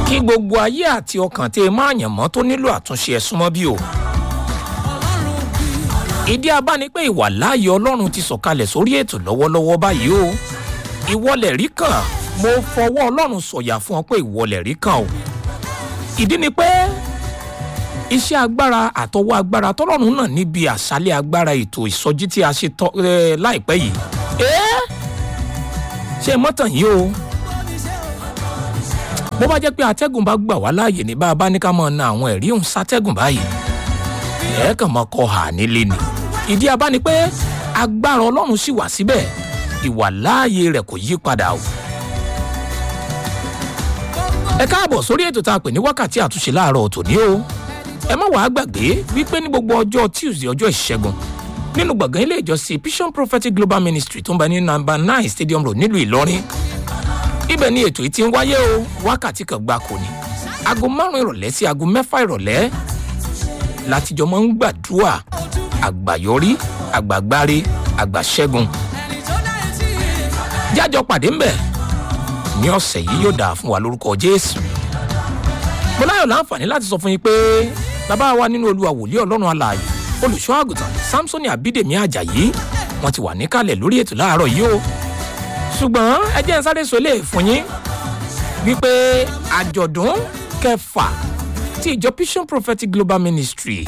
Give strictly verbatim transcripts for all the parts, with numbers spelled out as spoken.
kí gbogbo ayé àti ọkàn tẹ máa yàn mọ́ tó nílò àtúnṣe ẹ̀ súnmọ́ bí o. ìdí abá ni pé ìwà láàyè ọlọ́run ti sọ̀kalẹ̀ sórí ètò lọ́wọ́lọ́wọ́ báyìí o. ìwọlẹ̀ rí kàn mo fọwọ́ ọlọ́run sọ̀yà fún ọ pé ìwọlẹ̀ rí kàn o. ìdí ni pé iṣẹ́ agbára àtọwọ́ agbára tọ́lọ́run náà níbi àṣálẹ̀ agbára ètò ìsọjí tí a ṣe tọ́ láìpẹ́ yìí. ẹ́ ṣe mọ́tàn yìí o. bó bá jẹ́ pé atẹ́gùn bá gbà wá láàyè ní bá a bá ní ká máa na àwọn ẹ̀rí òun sátẹ́gùn báyìí ẹ̀ kàn máa kọ hà nílé ni. ìdí abá ni pé agbára ọlọ́run sì wà síbẹ̀ ìwà láàyè rẹ̀ kò yí padà o. ẹ káàbọ̀ sórí ètò tá a pè ní wákàtí àtúnṣe láàárọ̀ tòní o. ẹ má wàá gbàgbé wípé ní gbogbo ọjọ́ tuesday ọjọ́ ìṣẹ́gun nínú gbọ̀ngàn ilé ìjọsìn vision prophetic global ministry tó ń bẹ ní number nine stadium road nílùú ìlọrin. ibẹ̀ ni ètò yìí ti ń wáyé o wákàtí kan gbáko ni aago márùn-ún ìrọ̀lẹ́ sí aago mẹ́fà ìrọ̀lẹ́ látijọ́ máa ń gbàdúrà àgbàyọrí àgbàgbáre àgbàṣẹ́gun. jájọ pàdé ńbẹ̀ ní ọ̀sẹ̀ yìí yóò dáa fún wa lórúkọ jésù. mo láyọ̀ láǹfààní láti sọ fún yín pé bàbá wa nínú olúwa wòlíì ọlọ́run alààyè olùṣọ́ àgùntàn samsoni abídèmí àjàyí wọ́n ti wà níkàlẹ̀ lórí ètò láàárọ̀ yìí o. ṣùgbọ́n ẹ jẹ́ ń sáré sọlé fún yín wípé àjọ̀dún kẹfà tí ìjọ vision prophetic global ministry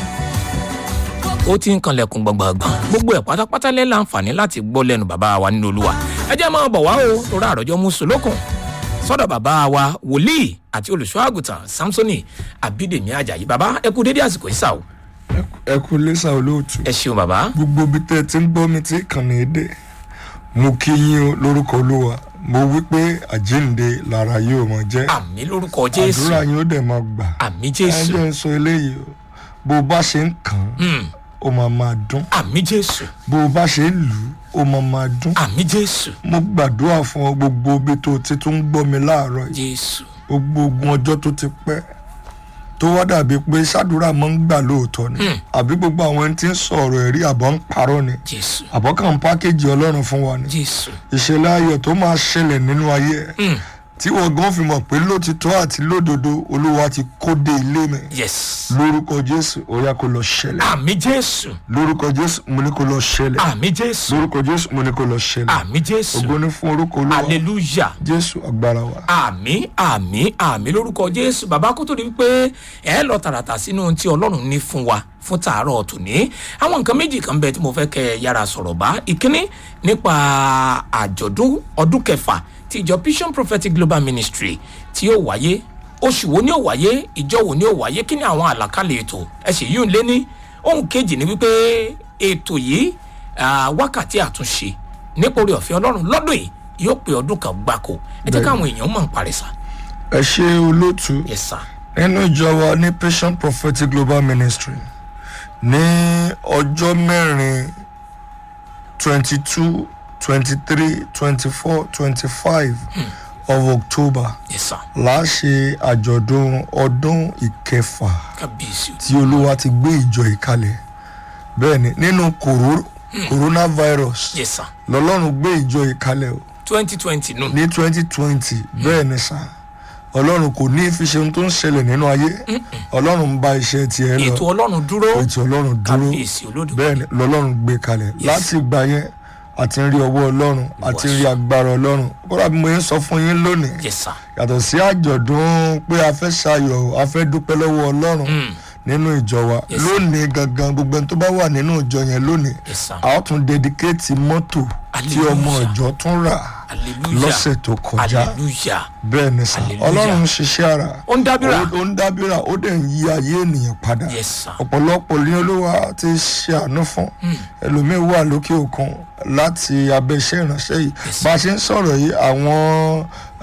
ó ti ń kanlẹ̀kùn gbọ̀ngbọ̀ngbọ̀n gbogbo ẹ̀ pátápátá lẹ́ láǹfààní láti gbọ́ lẹ́nu bàbá wa nínú olúwa. ẹ jẹ́ máa bọ̀ wá o torí àròjọ mùsùlùkùn sọ́dọ̀ bàbá wa wòlíì àti olùṣọ́ àgùntàn samsoni abídèmí àjàyí. bàbá ẹ kú dédé àsìkò yìí sá o. ẹ kú lẹ́sà olóòtú. ẹ ṣeun bàbá. gbogbo ibi tẹ́ ẹ ti ń gbọ́ mi tí kànnì èdè mo kí yín o lórúkọ olúwa mo wí pé àjíǹde lára yóò mọ jẹ́. àmì lórúkọ jésù. àdúrà yín ó dẹ̀ máa gbà. àmì jésù. ẹ jẹ́ ń sọ eléyìí o bó o bá ṣe ń kàn án ó máa máa dún. àmì jésù. bó o bá ṣe ń lù ú ó máa máa dún. àmì jésù. mo gbàdúrà fún ọ gbogbo ibi tó ti tún ń gbọ́ mi láàárọ̀ yìí. jésù. gbogbo ogun ọjọ́ tó ti pẹ́ tó wá dàbí pé ṣàdúrà máa ń gbà lóòótọ́ ni àbí gbogbo àwọn ẹni tí ń sọ̀rọ̀ ẹ̀rí àbọ̀ ń parọ́ ni jésù. àbọ̀ kàn ń pákéjì ọlọ́run fún wa ni jésù. ìṣẹ̀lẹ̀ ayọ̀ tó máa ṣẹlẹ̀ nínú ayé ẹ̀ tí wọ́n gan fi mọ̀ pé lótìtọ́ àti lódodo olúwa ti kó dé ilé mi. yes. lórúkọ jésù ó yá kó lọ ṣẹlẹ̀. àmì jésù. lórúkọ jésù mo ní kó lọ ṣẹlẹ̀. àmì jésù. lórúkọ jésù mo ní kó lọ ṣẹlẹ̀. àmì jésù. ògo ní fún orúkọ olúwa. hallelujah. jésù agbára wa. àmì àmì àmì lórúkọ jésù. bàbá kó tó di wípé ẹ lọ tààràtà sínú ohun tí ọlọ́run ní fún wa fún tààrọ̀ tòní. àwọn nǹkan méjì kan bẹ tí mo fẹ́ kẹ́ yára sọ̀rọ̀ bá. ìkíní nípa àjọ̀dún ọdún kẹfà ti ìjọ vision prophetic global ministry tí yóò wáyé oṣù wo ni yóò wáyé ìjọ wo ni yóò wáyé kí ni àwọn àlàkalẹ̀ ètò ẹ sì yíò lé ní. ohun kejì ni wípé ètò yìí wákàtí àtúnṣe nípa orí ọ̀fẹ́ ọlọ́run lọ́dún yìí yóò pé ọdún kan gbáko ẹ jẹ́ káwọn èèyàn mọ̀ ń parí sa. ẹ ṣe olóòtú. yes sir. nínú ìjọ wa ní vision prophetic global ministry ní ọjọ́ mẹ́rin twenty two twenty-three twenty-four twenty-five hmm. of october yes, sir. láṣẹ àjọ̀dún ọdún ìkẹfà kábíyèsí tí olúwa ti gbé ìjọ ìkalẹ̀ bẹ́ẹ̀ ni nínú kòró hmm. coronavirus yes, sir. lọ́lọ́run gbé ìjọ ìkalẹ̀ o twenty twenty nù. ní twenty twenty bẹ́ẹ̀ ni sá ọlọ́run kò ní fi ṣe ohun tó ń ṣẹlẹ̀ nínú ayé ọlọ́run ń bá iṣẹ́ tiẹ̀ lọ ètò ọlọ́run dúró ètò ọlọ́run dúró kábíyèsí olódùmarè bẹ́ẹ̀ ni lọ́lọ́run gbé kalẹ̀ láti ìgbà yẹn àti ń rí ọwọ́ ọlọ́run àti ń rí agbára ọlọ́run kódà bí mo yẹn sọ fún yín lónìí yes, sir. yàtọ̀ sí àjọ̀dún pé a fẹ́ ṣayọ̀ a fẹ́ dúpẹ́ lọ́wọ́ ọlọ́run nínú ìjọ wa yes, lónìí gangan gbogbo ẹni tó bá wà nínú ìjọ yẹn lónìí yes, a ó tún dedicate mọ́tò tí ọmọ ìjọ tún rà lọ́sẹ̀ tó kọjá bẹ́ẹ̀ ni sà ọlọ́run ń ṣiṣẹ́ ara ó ń dábìrà ó ń dábìrà ó dẹ̀ ń yí ayé ènìyàn padà ọ̀pọ̀lọpọ̀ ní olúwa ti ṣe àánú fún ẹlòmíín wà lókè òkun láti abẹ́ iṣẹ́ ìránṣẹ́ yìí bá a ṣe ń sọ̀rọ̀ yìí àwọn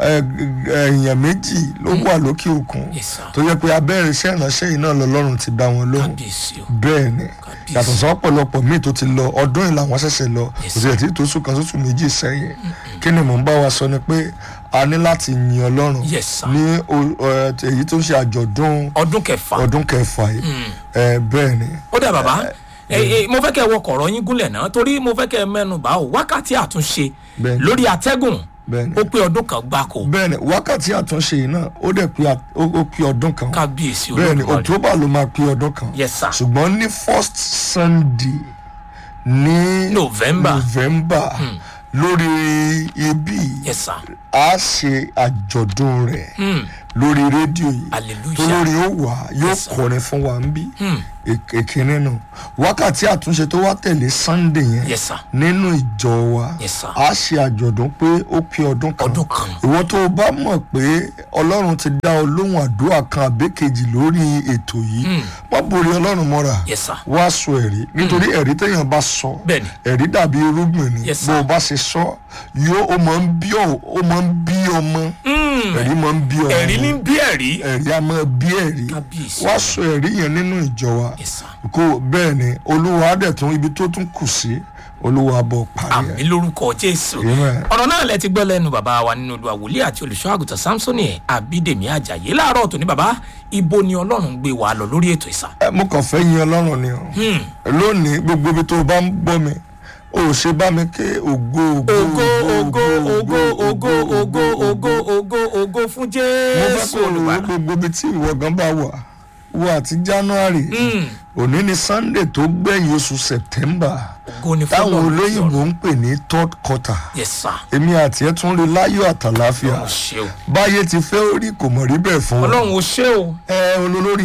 èèyàn méjì ló wà lókè òkun tó yẹ pé abẹ́ iṣẹ́ ìránṣẹ́ yìí náà lọ́lọ́run ti dá wọn lóhùn bẹ́ẹ̀ ni yàtọ̀ sọ ọ̀pọ̀lọpọ̀ míì tó ti lọ ọdún yìí làwọn ṣẹ̀ṣẹ̀ lọ kò sí ẹ̀ tí tó sùn kan tó sùn méjì sẹ́yìn kí ni mò ń bá wa sọ ni pé a ní láti yin ọlọ́run ní èyí tó ń ṣe àjọ̀dún ọdún kẹfà ọdún kẹfà yìí bẹ́ẹ̀ ni. ó dà bàbá mo fẹ́ kẹ́ ẹ wọkọ̀ ọ̀rọ̀ yín gúnlẹ̀ náà torí mo fẹ́ kẹ́ ẹ mẹ́nu bá o wákàtí àtúnṣe lórí atẹ́gùn Bẹ́ẹ̀ni. ó pé ọdún kan gbáko. bẹ́ẹ̀ni wákàtí àtúnṣe yìí náà ó dẹ̀ pé à- ó ó pé ọdún kan. kábíyèsí bẹ́ẹ̀ni Olódùmarè. october ló máa pé ọdún kan. Yes, sir. ṣùgbọ́n ní first sunday ní November. november lórí ibi Yes, sir. a ṣe àjọ̀dún rẹ̀ Mm. lórí rédíò yìí Hallelujah. tó lórí ó wà yóò Yes, sir. kọrin fún wa ń bí Mm. èkìní nù wákàtí àtúnṣe tó wá tẹ̀lé sunday yẹn Yes, sir. nínú ìjọ wa Yes, sir. a ṣe àjọ̀dún pé ó pé ọdún kan Ọdún kan. ìwọ tó o bá mọ̀ pé ọlọ́run ti dá ọ lóhùn àdúrà kan àbẹ́kejì lórí ètò yìí má borí ọlọ́run mọ́ra Yes, sir. wá sọ ẹ̀rí nítorí ẹ̀rí téèyàn bá sọ Bẹ́ẹ̀ni. ẹ̀rí dàbí irúgbìn ni Yes, bó sir. o bá ṣe sọ yóò ó máa ń bí ọ ó máa ń bí ọmọ ẹ̀rí máa ń bí ọmọ ẹ̀rí ní bí ẹ̀rí. ẹ̀rí a máa bí ẹ̀rí Kábíyèsí. wá sọ ẹ̀rí yẹn nínú ìjọ wa Yes, sir. kó bẹ́ẹ̀ ni olúwa á dẹ̀ tún ibi tó tún kù sí olúwa bọ̀ parí àmì ẹ̀. lórúkọ Jésù. Amen. ọ̀rọ̀ náà lẹ ti gbọ́ lẹ́nu bàbá wa nínú Olúwa wòlíì àti olùṣọ́ àgùntàn Samsoni Abídèmí Àjàyí láàárọ̀ tòní bàbá ibo ni Ọlọ́run gbé wa lọ lórí ètò ìsà. Ẹ, mo kàn fẹ́ yin ọlọ́run ni o lónìí gbogbo ibi tó o bá ń gbọ́ mi o ò ṣe bá mi ké ògo ògo ògo ògo ògo ògo ògo ògo ògo fún mo fẹ́ Jésù kó o rò Olùgbàlà. gbogbo ibi tí ìwọ gan bá wà wo àti january òní ni sunday tó gbẹ̀yìn oṣù september ògo ni fún táwọn Ọlọ́run olóyìnbó ń pè ní third quarter Yes, sir. èmi àti ẹ tún rí láyọ̀ àtàláfíà Ọlọ́run ṣé o. báyé ti fẹ́ orí kò mọ̀ rí bẹ́ẹ̀ fún wa Ọlọ́run ò ṣé o. ẹ olólórí